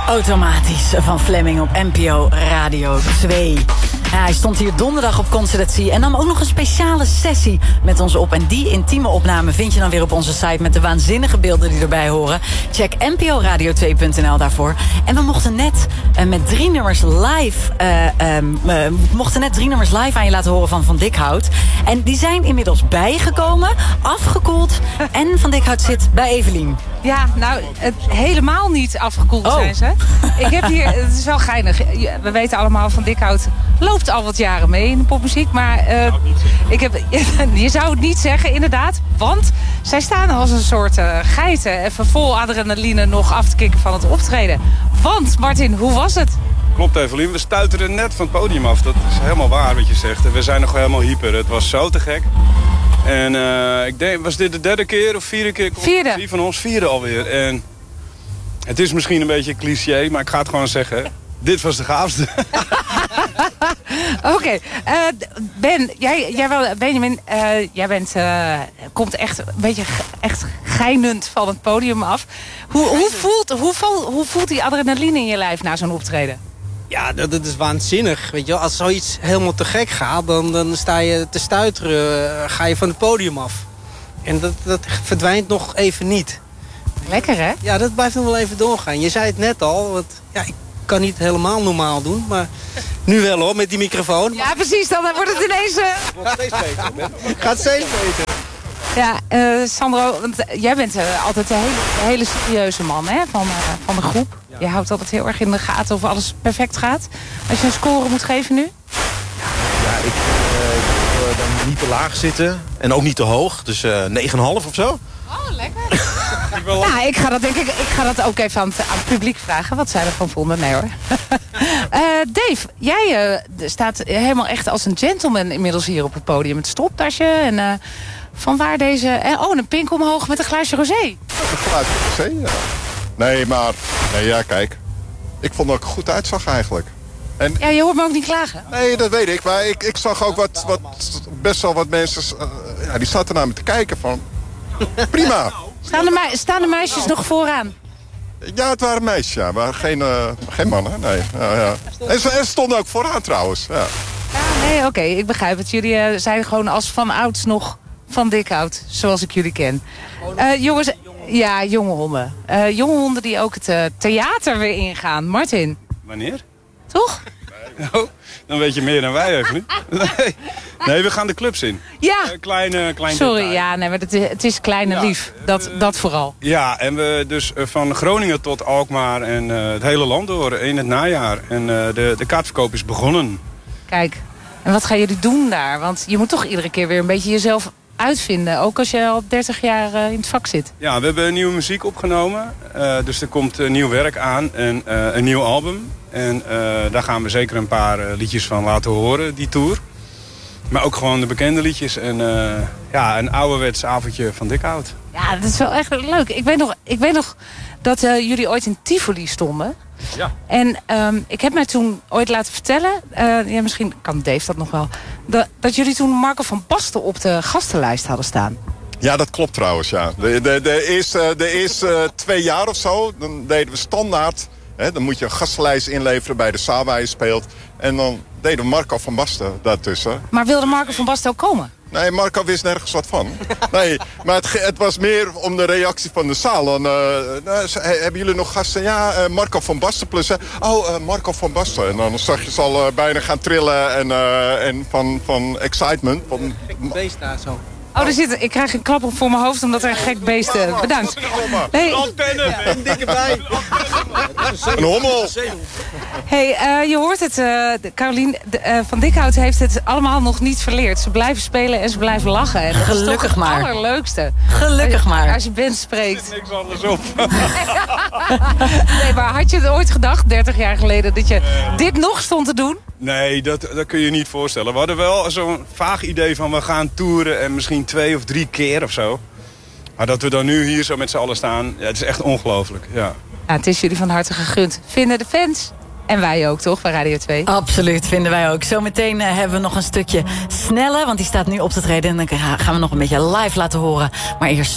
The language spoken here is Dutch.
Automatisch van Fleming op NPO Radio 2. Ja, hij stond hier donderdag op Concertatie en nam ook nog een speciale sessie met ons op. En die intieme opname vind je dan weer op onze site met de waanzinnige beelden die erbij horen. Check nporadio2.nl daarvoor. En we mochten net met 3 nummers live aan je laten horen van Van Dikhout. En die zijn inmiddels bijgekomen, afgekoeld. En Van Dikhout zit bij Evelien. Ja, nou, helemaal niet afgekoeld zijn ze. Ik heb hier, het is wel geinig. We weten allemaal, Van Dikhout loopt al wat jaren mee in de popmuziek. Maar je zou het niet zeggen, inderdaad. Want zij staan als een soort geiten. Even vol adrenaline nog af te kicken van het optreden. Want, Martin, hoe was het? Klopt, Evelien. We stuiteren net van het podium af. Dat is helemaal waar wat je zegt. We zijn nog helemaal hyper. Het was zo te gek. En ik denk, was dit de 3e keer of 4e keer? Vierde. 4 van ons, 4e alweer. En het is misschien een beetje cliché, maar ik ga het gewoon zeggen. Dit was de gaafste. Oké. Ben, Benjamin, jij komt echt een beetje echt geinend van het podium af. Hoe voelt die adrenaline in je lijf na zo'n optreden? Ja, dat is waanzinnig. Weet je wel? Als zoiets helemaal te gek gaat, dan sta je te stuiteren, ga je van het podium af. En dat verdwijnt nog even niet. Lekker, hè? Ja, dat blijft nog wel even doorgaan. Je zei het net al, want ja, ik kan niet helemaal normaal doen, maar nu wel hoor, met die microfoon. Ja, precies, dan wordt het ineens... Het wordt steeds beter, Ben. Gaat steeds beter. Ja, Sandro, want jij bent altijd een hele serieuze man, hè, van de groep. Ja. Je houdt altijd heel erg in de gaten of alles perfect gaat. Als je een score moet geven nu? Ja, ik wil dan niet te laag zitten en ook niet te hoog. Dus 9,5 of zo. Oh, lekker. Ja, ik ga dat ook even aan het publiek vragen. Wat zij ervan vonden. Nee hoor. Dave, jij staat helemaal echt als een gentleman inmiddels hier op het podium. Het stropdasje en... vanwaar deze... een pink omhoog met een glaasje rosé. Een glaasje rosé, ja. Nee, ja, kijk. Ik vond dat ik er goed uitzag eigenlijk. En, ja, je hoort me ook niet klagen. Nee, dat weet ik. Maar ik zag ook best wel wat mensen... die zaten naar me te kijken van... Prima. Staan de meisjes nog vooraan? Ja, het waren meisjes, ja. Maar geen mannen, nee. Ja. En ze stonden ook vooraan trouwens, ja. Ja, nee, oké. Ik begrijp het. Jullie zijn gewoon als van ouds nog... Van Dikhout, zoals ik jullie ken. Jongens, ja, jonge honden. Jonge honden die ook het theater weer ingaan. Martin. Wanneer? Toch? Oh, dan weet je meer dan wij even. Nee, we gaan de clubs in. Ja. Klein Sorry, detail. ja, nee, maar het is klein en lief. Dat vooral. Ja, en we dus van Groningen tot Alkmaar en het hele land door in het najaar. En de kaartverkoop is begonnen. Kijk, en wat gaan jullie doen daar? Want je moet toch iedere keer weer een beetje jezelf uitvinden. Ook als je al 30 jaar in het vak zit. Ja, we hebben nieuwe muziek opgenomen. Dus er komt nieuw werk aan en een nieuw album. En daar gaan we zeker een paar liedjes van laten horen, die tour. Maar ook gewoon de bekende liedjes. En een ouderwets avondje van Dikhout. Ja, dat is wel echt leuk. Ik weet nog dat jullie ooit in Tivoli stonden. Ja. En ik heb mij toen ooit laten vertellen... misschien kan Dave dat nog wel... dat jullie toen Marco van Basten op de gastenlijst hadden staan. Ja, dat klopt trouwens, ja. De eerste 2 jaar of zo, dan deden we standaard... dan moet je een gastenlijst inleveren bij de zaal waar je speelt. En dan deden we Marco van Basten daartussen. Maar wilde Marco van Basten ook komen? Nee, Marco wist nergens wat van. Nee, maar het was meer om de reactie van de zaal. Dan, hebben jullie nog gasten? Ja, Marco van Basten plus... Marco van Basten. En dan zag je ze al bijna gaan trillen en van excitement. Van, beest daar zo. Ik krijg een klap op voor mijn hoofd omdat er een gek beest... bedankt. Nee. Antenne, een dikke bij. Een hommel. Hey, je hoort het. Carolien van Dikhout heeft het allemaal nog niet verleerd. Ze blijven spelen en ze blijven lachen. En dat is toch het allerleukste. Gelukkig maar. Als je band spreekt. Er is niks anders op. Nee, maar had je het ooit gedacht, 30 jaar geleden, dat je dit nog stond te doen? Nee, dat kun je niet voorstellen. We hadden wel zo'n vaag idee van we gaan toeren en misschien 2 of 3 keer of zo. Maar dat we dan nu hier zo met z'n allen staan, ja, het is echt ongelooflijk. Ja. Ja, het is jullie van harte gegund. Vinden de fans En wij ook, toch, bij Radio 2? Absoluut, vinden wij ook. Zometeen hebben we nog een stukje sneller, want die staat nu op te treden. En dan gaan we nog een beetje live laten horen. Maar eerst